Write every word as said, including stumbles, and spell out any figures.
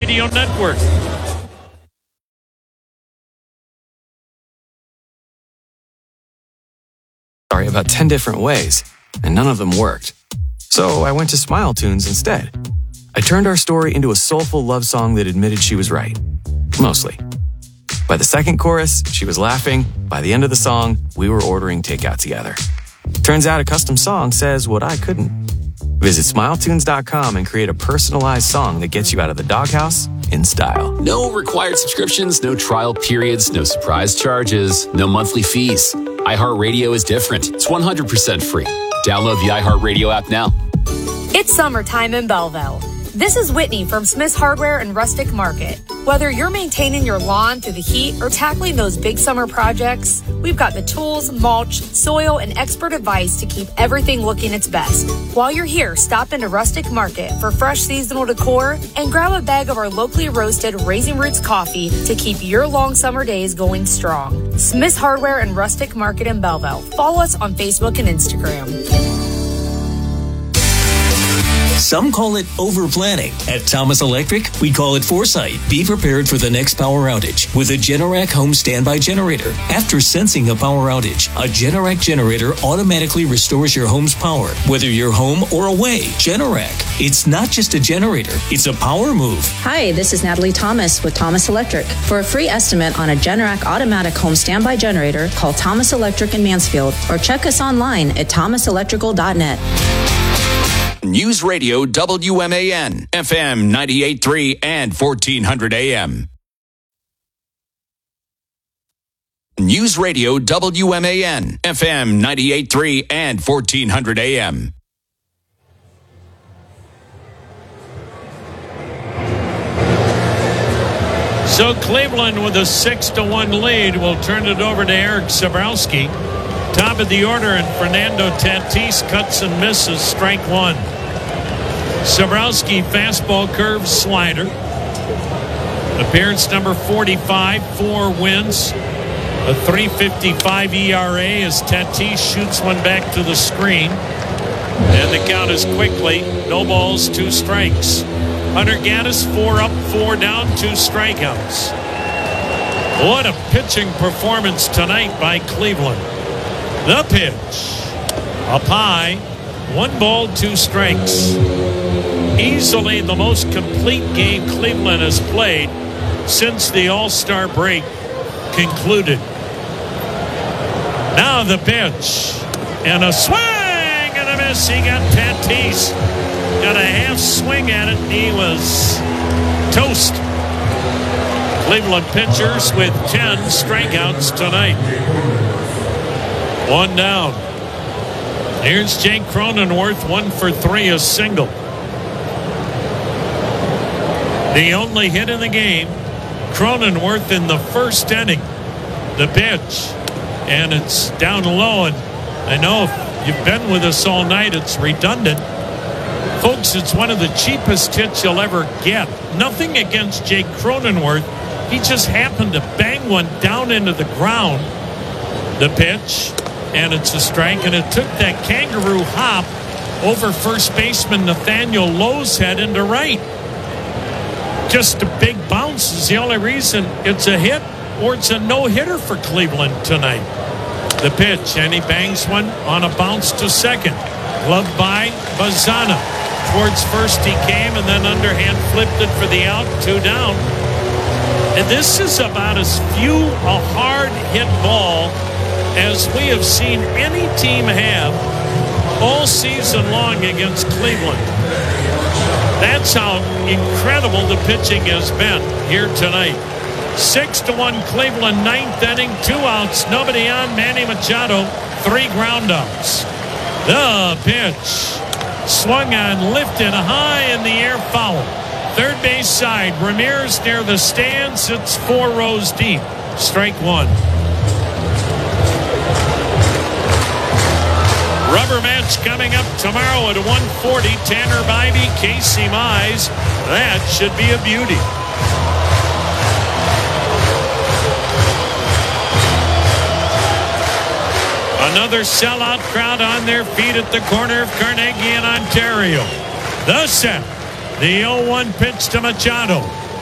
Radio Network. Sorry about ten different ways, and none of them worked. So I went to Smile Tunes instead. I turned our story into a soulful love song that admitted she was right. Mostly. By the second chorus, she was laughing. By the end of the song, we were ordering takeout together. Turns out a custom song says what I couldn't. Visit smile tunes dot com and create a personalized song that gets you out of the doghouse in style. No required subscriptions, no trial periods, no surprise charges, no monthly fees. iHeartRadio is different. It's one hundred percent free. Download the iHeartRadio app now. It's summertime in Belleville. This is Whitney from Smith's Hardware and Rustic Market. Whether you're maintaining your lawn through the heat or tackling those big summer projects, we've got the tools, mulch, soil, and expert advice to keep everything looking its best. While you're here, stop into Rustic Market for fresh seasonal decor and grab a bag of our locally roasted Raising Roots coffee to keep your long summer days going strong. Smith's Hardware and Rustic Market in Belleville. Follow us on Facebook and Instagram. Some call it over-planning. At Thomas Electric, we call it foresight. Be prepared for the next power outage with a Generac home standby generator. After sensing a power outage, a Generac generator automatically restores your home's power, whether you're home or away. Generac. It's not just a generator, it's a power move. Hi, this is Natalie Thomas with Thomas Electric. For a free estimate on a Generac automatic home standby generator, call Thomas Electric in Mansfield or check us online at thomas electrical dot net. News Radio W M A N, F M ninety-eight point three and fourteen hundred A M. News Radio W M A N, F M ninety-eight point three and fourteen hundred A M. So Cleveland with a six to one lead will turn it over to Eric Sabrowski. Top of the order, and Fernando Tatis cuts and misses, strike one. Sabrowski fastball curve slider. Appearance number forty-five, four wins. A three fifty-five E R A as Tatis shoots one back to the screen. And the count is quickly no balls, two strikes. Hunter Gaddis, four up, four down, two strikeouts. What a pitching performance tonight by Cleveland. The pitch. Up high. One ball, two strikes. Easily the most complete game Cleveland has played since the All-Star break concluded. Now the pitch. And a swing and a miss. He got Tatis. Got a half swing at it. He was toast. Cleveland pitchers with ten strikeouts tonight. One down. Here's Jake Cronenworth, one for three, a single. The only hit in the game, Cronenworth in the first inning. The pitch, and it's down low, and I know if you've been with us all night, it's redundant. Folks, it's one of the cheapest hits you'll ever get. Nothing against Jake Cronenworth. He just happened to bang one down into the ground. The pitch, and it's a strike, and it took that kangaroo hop over first baseman Nathaniel Lowe's head into right. Just a big bounce is the only reason it's a hit, or it's a no-hitter for Cleveland tonight. The pitch, and he bangs one on a bounce to second. Gloved by Bazana. Towards first he came, and then underhand flipped it for the out, two down. And this is about as few a hard hit ball as we have seen any team have all season long against Cleveland. That's how incredible the pitching has been here tonight. Six to one Cleveland, ninth inning, two outs, nobody on. Manny Machado, three groundouts. The pitch, swung on, lifted high in the air, foul. Third base side, Ramirez near the stands. It's four rows deep. Strike one. Rubber match coming up tomorrow at one forty. Tanner Bybee, Casey Mize. That should be a beauty. Another sellout crowd on their feet at the corner of Carnegie and Ontario. The set. The oh one pitch to Machado.